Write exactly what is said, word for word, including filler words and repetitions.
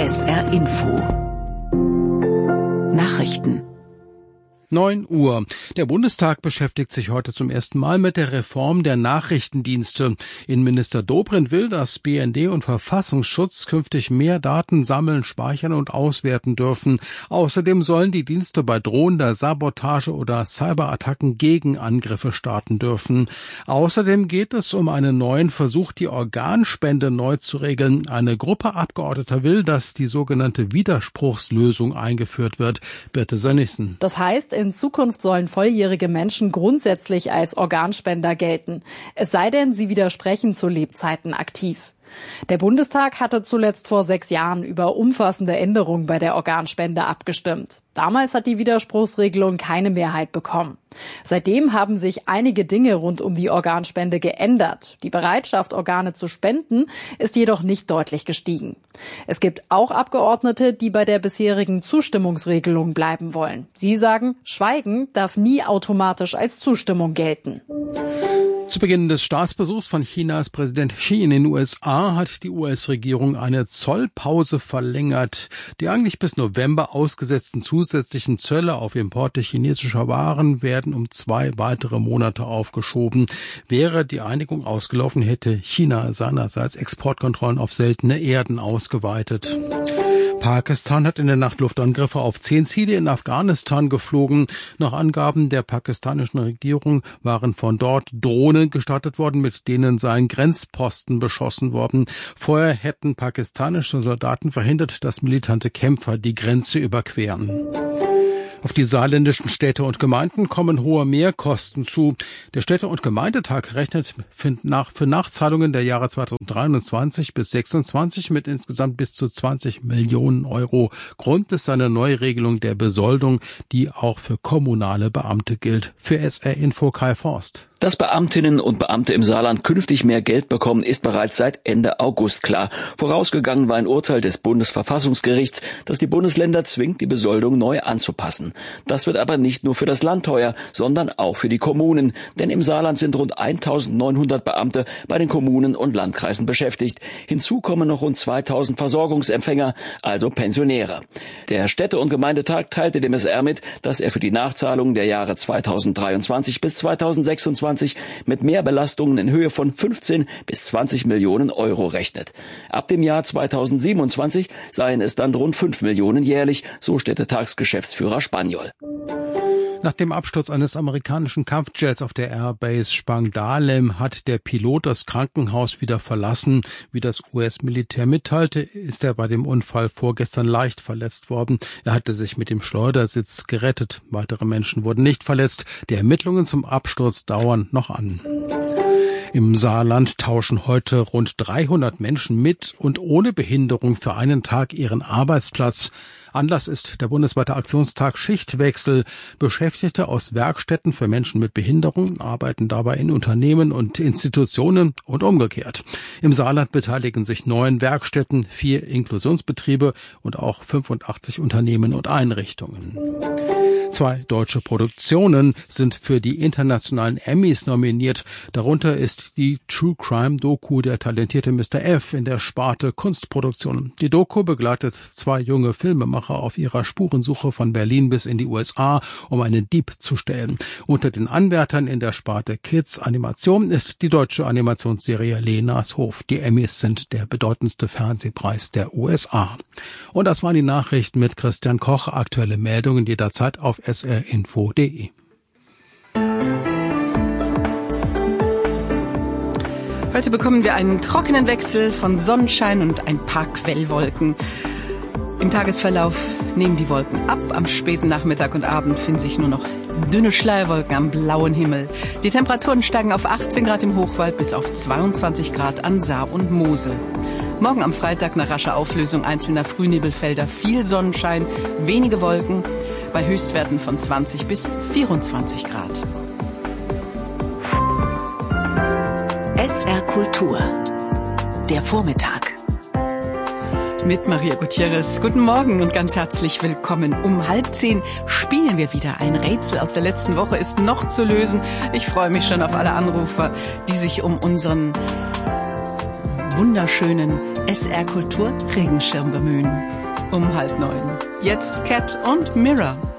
S R Info Nachrichten. neun Uhr. Der Bundestag beschäftigt sich heute zum ersten Mal mit der Reform der Nachrichtendienste. Innenminister Dobrindt will, dass B N D und Verfassungsschutz künftig mehr Daten sammeln, speichern und auswerten dürfen. Außerdem sollen die Dienste bei drohender Sabotage oder Cyberattacken Gegenangriffe starten dürfen. Außerdem geht es um einen neuen Versuch, die Organspende neu zu regeln. Eine Gruppe Abgeordneter will, dass die sogenannte Widerspruchslösung eingeführt wird. Birte Sönnigsen. Das heißt, in Zukunft sollen volljährige Menschen grundsätzlich als Organspender gelten. Es sei denn, sie widersprechen zu Lebzeiten aktiv. Der Bundestag hatte zuletzt vor sechs Jahren über umfassende Änderungen bei der Organspende abgestimmt. Damals hat die Widerspruchsregelung keine Mehrheit bekommen. Seitdem haben sich einige Dinge rund um die Organspende geändert. Die Bereitschaft, Organe zu spenden, ist jedoch nicht deutlich gestiegen. Es gibt auch Abgeordnete, die bei der bisherigen Zustimmungsregelung bleiben wollen. Sie sagen, Schweigen darf nie automatisch als Zustimmung gelten. Zu Beginn des Staatsbesuchs von Chinas Präsident Xi in den U S A hat die U S-Regierung eine Zollpause verlängert. Die eigentlich bis November ausgesetzten zusätzlichen Zölle auf Importe chinesischer Waren werden um zwei weitere Monate aufgeschoben. Wäre die Einigung ausgelaufen, hätte China seinerseits Exportkontrollen auf seltene Erden ausgeweitet. Pakistan hat in der Nacht Luftangriffe auf zehn Ziele in Afghanistan geflogen. Nach Angaben der pakistanischen Regierung waren von dort Drohnen gestartet worden, mit denen seien Grenzposten beschossen worden. Vorher hätten pakistanische Soldaten verhindert, dass militante Kämpfer die Grenze überqueren. Auf die saarländischen Städte und Gemeinden kommen hohe Mehrkosten zu. Der Städte- und Gemeindetag rechnet für Nachzahlungen der Jahre zweitausenddreiundzwanzig bis sechsundzwanzig mit insgesamt bis zu zwanzig Millionen Euro. Grund ist eine Neuregelung der Besoldung, die auch für kommunale Beamte gilt. Für S R Info Kai Forst. Dass Beamtinnen und Beamte im Saarland künftig mehr Geld bekommen, ist bereits seit Ende August klar. Vorausgegangen war ein Urteil des Bundesverfassungsgerichts, das die Bundesländer zwingt, die Besoldung neu anzupassen. Das wird aber nicht nur für das Land teuer, sondern auch für die Kommunen. Denn im Saarland sind rund eintausendneunhundert Beamte bei den Kommunen und Landkreisen beschäftigt. Hinzu kommen noch rund zweitausend Versorgungsempfänger, also Pensionäre. Der Städte- und Gemeindetag teilte dem S R mit, dass er für die Nachzahlung der Jahre zweitausenddreiundzwanzig bis zweitausendsechsundzwanzig mit Mehrbelastungen in Höhe von fünfzehn bis zwanzig Millionen Euro rechnet. Ab dem Jahr zweitausendsiebenundzwanzig seien es dann rund fünf Millionen jährlich, so Städtetagsgeschäftsführer Spaniol. Nach dem Absturz eines amerikanischen Kampfjets auf der Airbase Spangdahlem hat der Pilot das Krankenhaus wieder verlassen. Wie das U S-Militär mitteilte, ist er bei dem Unfall vorgestern leicht verletzt worden. Er hatte sich mit dem Schleudersitz gerettet. Weitere Menschen wurden nicht verletzt. Die Ermittlungen zum Absturz dauern noch an. Im Saarland tauschen heute rund dreihundert Menschen mit und ohne Behinderung für einen Tag ihren Arbeitsplatz. Anlass ist der bundesweite Aktionstag Schichtwechsel. Beschäftigte aus Werkstätten für Menschen mit Behinderung arbeiten dabei in Unternehmen und Institutionen und umgekehrt. Im Saarland beteiligen sich neun Werkstätten, vier Inklusionsbetriebe und auch fünfundachtzig Unternehmen und Einrichtungen. Zwei deutsche Produktionen sind für die internationalen Emmys nominiert. Darunter ist die True Crime Doku Der talentierte Mister F in der Sparte Kunstproduktionen. Die Doku begleitet zwei junge Filmemacher auf ihrer Spurensuche von Berlin bis in die U S A, um einen Dieb zu stellen. Unter den Anwärtern in der Sparte Kids Animation ist die deutsche Animationsserie Lenas Hof. Die Emmys sind der bedeutendste Fernsehpreis der U S A. Und das waren die Nachrichten mit Christian Koch. Aktuelle Meldungen jederzeit auf s r info punkt d e. Heute bekommen wir einen trockenen Wechsel von Sonnenschein und ein paar Quellwolken. Im Tagesverlauf nehmen die Wolken ab. Am späten Nachmittag und Abend finden sich nur noch dünne Schleierwolken am blauen Himmel. Die Temperaturen steigen auf achtzehn Grad im Hochwald bis auf zweiundzwanzig Grad an Saar und Mosel. Morgen am Freitag nach rascher Auflösung einzelner Frühnebelfelder viel Sonnenschein, wenige Wolken bei Höchstwerten von zwanzig bis vierundzwanzig Grad. S R Kultur. Der Vormittag. Mit Maria Gutierrez. Guten Morgen und ganz herzlich willkommen. Um halb zehn spielen wir wieder. Ein Rätsel aus der letzten Woche ist noch zu lösen. Ich freue mich schon auf alle Anrufer, die sich um unseren wunderschönen S R Kultur Regenschirm bemühen. Um halb neun. Jetzt Cat und Mirror.